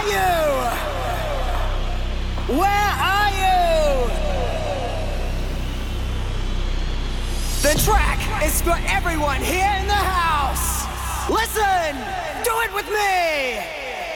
are you? Where are you? The track is for everyone here in the house. Listen, do it with me.